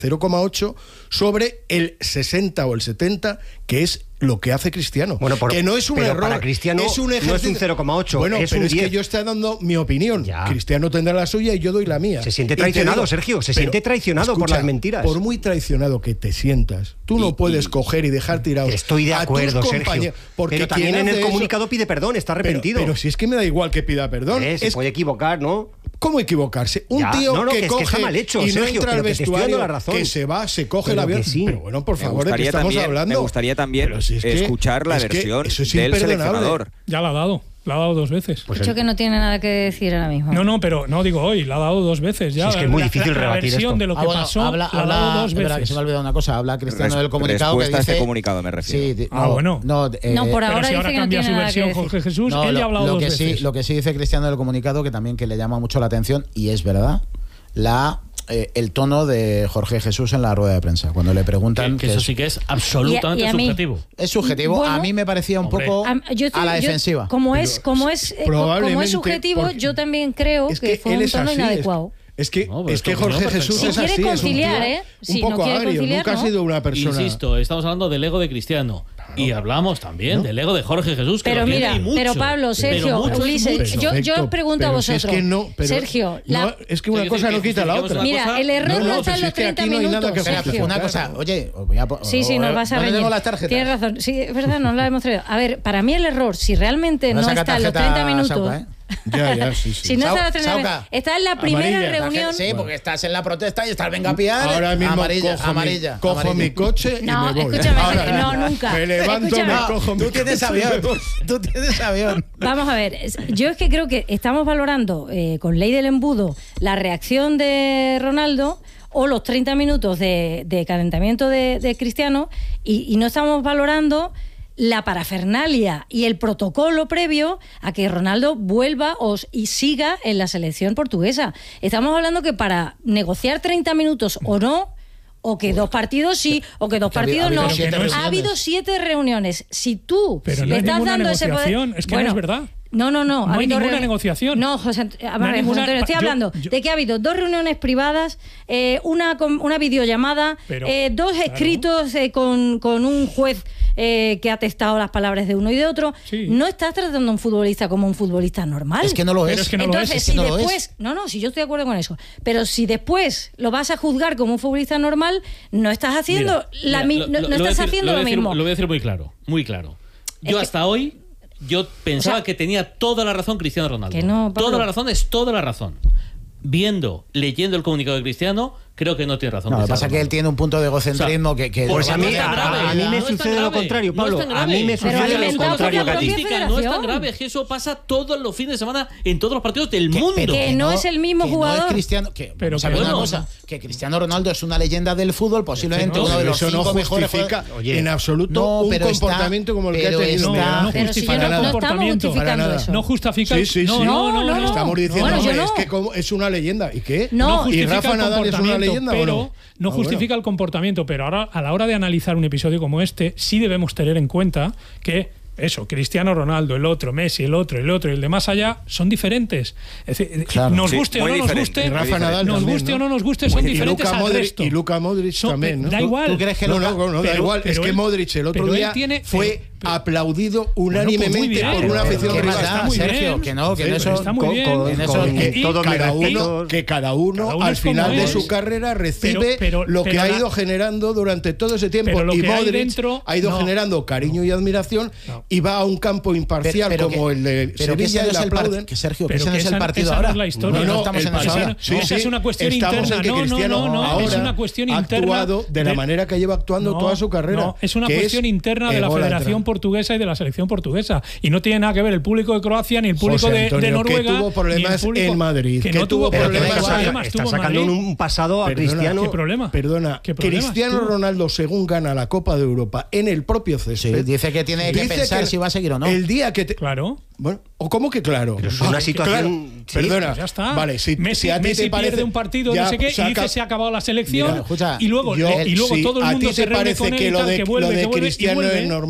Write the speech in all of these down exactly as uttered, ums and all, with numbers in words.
cero coma ocho sobre el sesenta o el setenta, que es lo que hace Cristiano. Bueno, por, que no es un pero error. Para Cristiano es un no es un cero coma ocho. Bueno, es pero un es diez. que yo estoy dando mi opinión. Ya. Cristiano tendrá la suya y yo doy la mía. Se siente traicionado, digo, Sergio. Se siente traicionado escucha, por las mentiras. Por muy traicionado que te sientas, tú no y, puedes y, coger y dejar tirados. Estoy de acuerdo, Sergio. Porque pero también en el eso, comunicado pide perdón, está arrepentido. Pero, pero si es que me da igual que pida perdón. Eh, se es, puede equivocar, ¿no? ¿Cómo equivocarse? Un ya, tío no, no, que, que coge es que está mal hecho, y Sergio, no entra al vestuario, la razón. que se va, se coge pero el avión. Sí. Pero bueno, por favor, ¿de qué estamos también, hablando? Me gustaría también si es que, escuchar la es versión es del seleccionador. Ya la ha dado. La ha dado dos veces. Pues Hecho el... que no tiene nada que decir ahora mismo. No, no, pero no digo hoy, la ha dado dos veces ya. Si es que es muy la, difícil la, rebatir la versión esto. de lo que ah, bueno, pasó, habla, la ha habla, dado dos veces. Que se me ha olvidado una cosa, habla Cristiano Res, del comunicado que dice... Respuesta a este comunicado me refiero. Sí, ah, no, bueno. No, eh, no, por ahora pero si ahora dice cambia que no su tiene versión nada que Jorge Jesús, no, él lo, ya ha hablado lo dos que veces. Sí, lo que sí dice Cristiano del comunicado, que también que le llama mucho la atención, y es verdad, la... Eh, el tono de Jorge Jesús en la rueda de prensa cuando le preguntan que, que eso es, sí que es absolutamente y a, y a subjetivo mí, es subjetivo bueno, a mí me parecía un hombre, poco a, yo estoy, a la yo, defensiva como es como es eh, como es subjetivo porque, yo también creo es que, que fue un tono así, inadecuado. Es que, no, es que Jorge Jesús si es así, quiere conciliar, es un, ¿eh? Si un poco no agrio, nunca ¿no? ha sido una persona... Insisto, estamos hablando del ego de Cristiano. Claro. Y hablamos también ¿no? del ego de Jorge Jesús, que pero lo mira, mucho, pero Pablo, Sergio, pero Ulises, yo, yo os pregunto a vosotros, si es que no, pero Sergio, no, la... es que una cosa no quita la otra. Mira, el error no, no, no está en los treinta no minutos, Sergio. Una cosa, oye, voy a, sí, sí, nos vas a reñir. Tienes razón, sí, es verdad, nos la hemos traído. A ver, para mí el error, si realmente no está en los treinta minutos... Ya, ya, sí, sí. Si no Sau, estás en está en la primera amarilla, reunión. Sí, porque estás en la protesta y estás venga a piar. Ahora mismo amarilla, cojo, amarilla, mi, cojo amarilla. mi coche y no, me voy. Escúchame, Ahora, no, nunca. Me levanto, escúchame. me cojo Tú mi tienes coche avión. Tú tienes avión. Vamos a ver, yo es que creo que estamos valorando eh, con ley del embudo la reacción de Ronaldo o los treinta minutos de, de calentamiento de, de Cristiano y, y no estamos valorando la parafernalia y el protocolo previo a que Ronaldo vuelva o, y siga en la selección portuguesa. Estamos hablando que para negociar treinta minutos o no, o que dos partidos sí, o que dos partidos no. Ha habido siete reuniones. Si tú pero no le estás ninguna dando ese poder... Es que bueno, no es verdad. No, no, no. No ha hay habido ninguna re... negociación. No, José, Ant... no José ninguna... Antonio, estoy yo, hablando yo... de que ha habido dos reuniones privadas, eh, una, una videollamada, pero, eh, dos claro. escritos eh, con, con un juez eh, que ha testado las palabras de uno y de otro. Sí. No estás tratando a un futbolista como un futbolista normal. Es que no lo es. Pero es que no Entonces, lo es. si es que no después... es. No, no, si yo estoy de acuerdo con eso. Pero si después lo vas a juzgar como un futbolista normal, no estás haciendo mira, la mira, mi... lo, no, no lo estás decir, haciendo lo, lo decir, mismo. Lo voy a decir muy claro, muy claro. Yo es hasta que... hoy... Yo pensaba o sea, que tenía toda la razón Cristiano Ronaldo. Que no, toda la razón es toda la razón. Viendo, leyendo el comunicado de Cristiano, creo que no tiene razón. No, lo que pasa es que él tiene un punto de egocentrismo o sea, que, que... Pues a mí, no a, a mí me no sucede lo contrario, Pablo. No a mí me sucede lo contrario que a ti. No es tan grave, es que eso pasa todos los fines de semana en todos los partidos del mundo. Que, que no, no es el mismo que jugador. No es Cristiano, que, pero ¿sabes que una bueno, cosa? Que Cristiano Ronaldo es una leyenda del fútbol, posiblemente no, uno de los eso cinco no mejores justifica jugadores. en absoluto no, un pero comportamiento está, como el que ha tenido. No, está, no pero si justifica no, el no comportamiento. estamos justificando eso. No justifica. Sí, sí, sí. No, no, no, no, no. Estamos diciendo bueno, que no. es que como es una leyenda. ¿Y qué? No, ¿Y Rafa Nadal es una leyenda pero o no? No ah, justifica bueno. el comportamiento, pero ahora a la hora de analizar un episodio como este, sí debemos tener en cuenta que eso, Cristiano Ronaldo, el otro, Messi, el otro, el otro y el de más allá son diferentes. Es decir, claro, nos sí, guste o no nos guste, Rafa Nadal nos también, guste ¿no? o no nos guste, son y diferentes Luka al Modric, resto. Y Luka Modric son, también, ¿no? Da igual. ¿Tú, tú crees que no, Luka, no, no, pero, da igual. Es pero que él, Modric el otro día tiene, fue pero, aplaudido bueno, unánimemente pues bien, por una afición ¿qué más rival. da, Sergio? Que no, que en eso está muy con, bien. con, en eso, con, que, todo cada mi uno, que cada uno, cada uno al es como final de es. su carrera recibe pero, pero, lo que pero ha la, ido generando durante todo ese tiempo. pero lo Y que hay Modric dentro, ha ido no, generando cariño no, y admiración no. y va a un campo imparcial pero, como que, el de pero Sevilla que y le aplauden. Que Sergio, que pero ese no es el esa, partido esa ahora. No es la historia. No, no, no, estamos en eso ahora. Sí, esa sí, es una cuestión estamos interna. en que No, Cristiano no, no, no. ahora Es una cuestión ha interna. actuado de la de, manera que lleva actuando no, toda su carrera. No, es una que cuestión es interna de la ególatra. Federación Portuguesa y de la selección portuguesa. Y no tiene nada que ver el público de Croacia ni el público José de, Antonio, de Noruega. que tuvo problemas público, en Madrid. Que que no tuvo tuvo problemas. problemas. Está sacando un pasado a Perdona, Cristiano. ¿Qué problema? Perdona, ¿Qué problemas Cristiano tuvo? Ronaldo, según gana la Copa de Europa en el propio césped, Sí, dice que tiene que dice pensar que si va a seguir o no. El día que te... Claro. Bueno, ¿o cómo que claro? Pero es una Ah, situación- claro. sí, Perdona, Pues ya está. vale, si, Messi, si a ti Messi te parece, pierde un partido, ya, no sé qué, saca, y dice se ha acabado la selección. Mira, escucha, y luego, yo, y luego si todo el a mundo ti se te reúne parece con él que y lo tal, de, que vuelve, lo de que vuelve, Cristiano y vuelve. es normal, no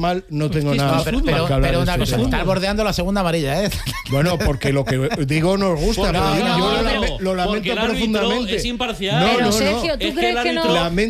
tengo es que nada esto es Pero, fútbol. pero, que hablar pero de una este cosa, tema. estás bordeando la segunda amarilla, ¿eh? Bueno, porque lo que digo nos gusta, Porque- pero no, yo lo, no, lame- lo porque lamento el árbitro profundamente. es imparcial. No, Pero no, no. Sergio, ¿tú Es que crees el que no? árbitro- Lamento